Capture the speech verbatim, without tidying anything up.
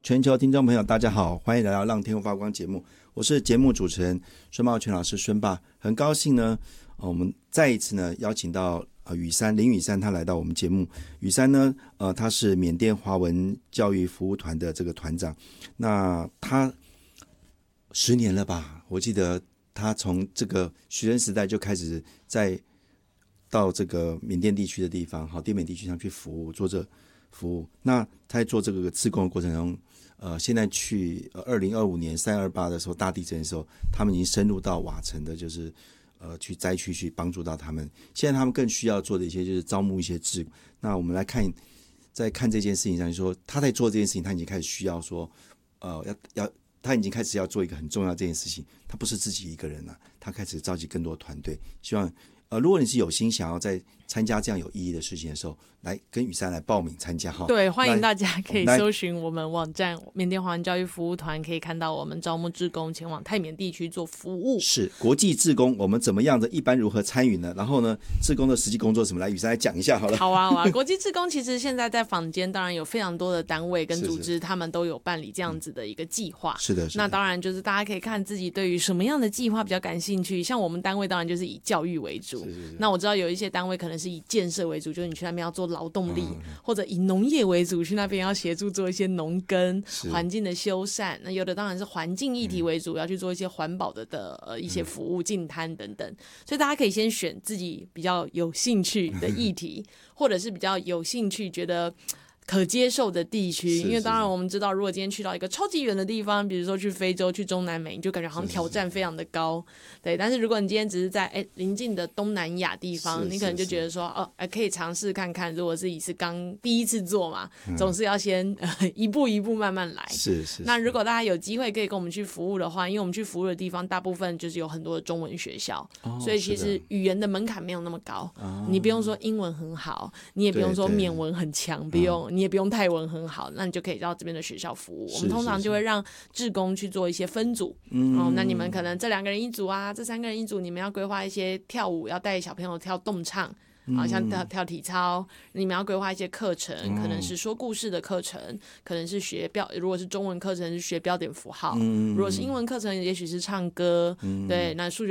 全球听众朋友大家好，欢迎来到让天空发光节目，我是节目主持人孙茂全老师孙爸。很高兴呢、呃、我们再一次呢邀请到呃雨山林雨山他来到我们节目。雨山呢呃他是缅甸华文教育服务团的这个团长，那他十年了吧，我记得他从这个学生时代就开始在到这个缅甸地区的地方，好滇缅地区上去服务，做这服务。那他在做这个志工的过程中，呃，现在去二零二五年三二八的时候，大地震的时候，他们已经深入到瓦城的，就是呃去灾区去帮助到他们。现在他们更需要做的一些就是招募一些志工。那我们来看，在看这件事情上，就是说他在做这件事情，他已经开始需要说，呃，要要他已经开始要做一个很重要的这件事情。他不是自己一个人了、啊，他开始召集更多团队，希望。呃，如果你是有心想要在参加这样有意义的事情的时候，来跟雨山来报名参加哈。 对，欢迎大家可以搜寻我们网站缅甸华文教育服务团，可以看到我们招募志工前往泰缅地区做服务。 是国际志工，我们怎么样的？一般如何参与呢？然后呢，志工的实际工作什么？来，雨山来讲一下好了。 好啊，好啊。国际志工其实现在在坊间，当然有非常多的单位跟组织， 是是他们都有办理这样子的一个计划。 是的，是的。 那当然就是大家可以看自己对于什么样的计划比较感兴趣。像我们单位当然就是以教育为主。 是是是。 那我知道有一些单位可能是以建设为主，就是你去那边要做劳动力，嗯、或者以农业为主，去那边要协助做一些农耕、环境的修缮。那有的当然是环境议题为主，嗯、要去做一些环保的的呃一些服务、净滩等等。所以大家可以先选自己比较有兴趣的议题，或者是比较有兴趣觉得可接受的地区，因为当然我们知道，如果今天去到一个超级远的地方，比如说去非洲、去中南美，你就感觉好像挑战非常的高，对。但是如果你今天只是在哎邻近的东南亚地方，你可能就觉得说，哦，哎可以尝试看看。如果自己是刚第一次做嘛，嗯、总是要先、呃、一步一步慢慢来。 是 是, 是。 那如果大家有机会可以跟我们去服务的话，因为我们去服务的地方大部分就是有很多的中文学校，哦、所以其实语言的门槛没有那么高，哦、你不用说英文很好，你也不用说缅文很强，不用。你也不用泰文很好，那你就可以到这边的学校服务。我们通常就会让志工去做一些分组，嗯、哦，那你们可能这两个人一组啊，这三个人一组，你们要规划一些跳舞，要带小朋友跳动唱。好像跳跳体操，你们要规划一些课程，可能是说故事的课程，可能是学标，如果是中文课程是学标点符号，如果是英文课程也许是唱歌，对，那数学